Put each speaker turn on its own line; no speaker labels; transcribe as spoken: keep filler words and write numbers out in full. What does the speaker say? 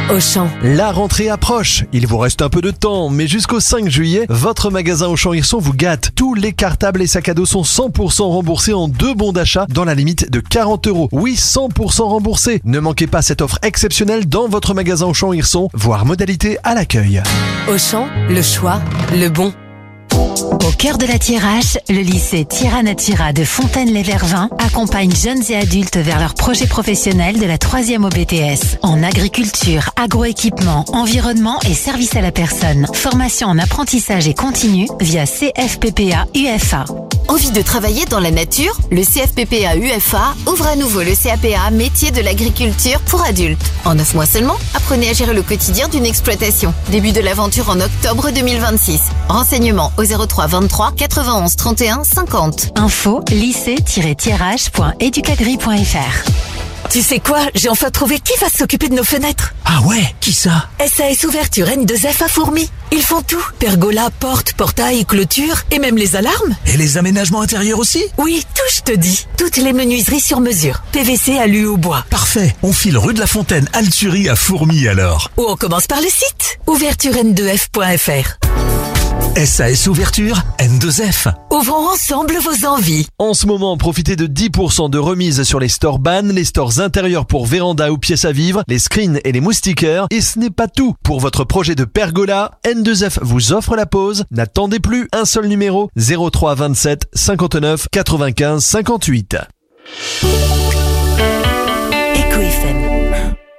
Auchan.
La rentrée approche, il vous reste un peu de temps, mais jusqu'au cinq juillet, votre magasin Auchan Hirson vous gâte. Tous les cartables et sacs à dos sont cent pour cent remboursés en deux bons d'achat dans la limite de quarante euros. Oui, cent pour cent remboursés. Ne manquez pas cette offre exceptionnelle dans votre magasin Auchan Hirson, voire modalité à l'accueil.
Auchan, le choix, le bon.
Au cœur de la Thiérache, le lycée Tirana-Tira de Fontaine-lès-Vervins accompagne jeunes et adultes vers leurs projets professionnels de la troisième au B T S en agriculture, agroéquipement, environnement et service à la personne. Formation en apprentissage et continu via C F P P A U F A.
Envie de travailler dans la nature? Le C F P P A U F A ouvre à nouveau le C A P A métier de l'agriculture pour adultes. En neuf mois seulement, apprenez à gérer le quotidien d'une exploitation. Début de l'aventure en octobre deux mille vingt-six. Renseignements au zéro trois vingt-trois quatre-vingt-onze trente et un cinquante.
Info lycée tiret thiérache point educagri point f r.
Tu sais quoi? J'ai enfin trouvé qui va s'occuper de nos fenêtres.
Ah ouais? Qui ça?
S A S Ouverture N deux F à Fourmi. Ils font tout. Pergola, porte, portail, clôture et même les alarmes.
Et les aménagements intérieurs aussi?
Oui, tout je te dis. Toutes les menuiseries sur mesure. P V C, alu ou bois.
Parfait. On file rue de la Fontaine, Alturie à Fourmi alors.
Ou on commence par le site. ouverture n deux f point f r.
S A S Ouverture N deux F.
Ouvrons ensemble vos envies.
En ce moment, profitez de dix pour cent de remise sur les stores ban, les stores intérieurs pour véranda ou pièces à vivre, les screens et les moustiquaires. Et ce n'est pas tout. Pour votre projet de pergola, N deux F vous offre la pause. N'attendez plus, un seul numéro, zéro trois vingt-sept cinquante-neuf quatre-vingt-quinze cinquante-huit.